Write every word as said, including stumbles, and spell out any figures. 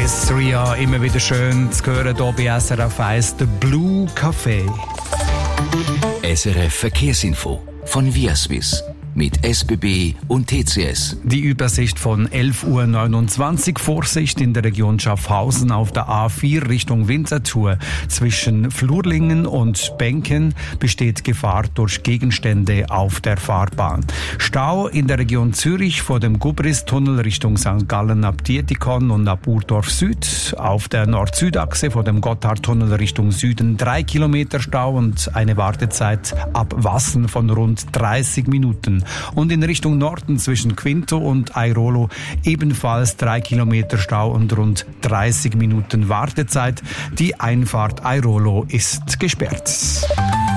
Maestria, immer wieder schön zu hören hier bei S R F eins, The Blue Café. S R F Verkehrsinfo von Viaswiss mit S B B und T C S. Die Übersicht von elf Uhr neunundzwanzig. Vorsicht in der Region Schaffhausen auf der A vier Richtung Winterthur. Zwischen Flurlingen und Benken besteht Gefahr durch Gegenstände auf der Fahrbahn. Stau in der Region Zürich vor dem Gubristunnel Richtung Sankt Gallen ab Dietikon und ab Urdorf Süd. Auf der Nord-Süd-Achse vor dem Gotthardtunnel Richtung Süden drei Kilometer Stau und eine Wartezeit ab Wassen von rund dreißig Minuten. Und in Richtung Norden zwischen Quinto und Airolo ebenfalls drei Kilometer Stau und rund dreißig Minuten Wartezeit. Die Einfahrt Airolo ist gesperrt.